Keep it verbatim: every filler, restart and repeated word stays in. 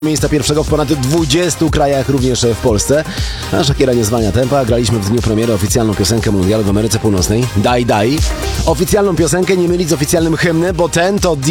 Miejsca pierwszego w ponad dwudziestu krajach, również w Polsce. A Shakira nie zwalnia tempa. Graliśmy w dniu premiery oficjalną piosenkę mundialu w Ameryce Północnej. Daj, daj. Oficjalną piosenkę nie mylić z oficjalnym hymnem, bo ten to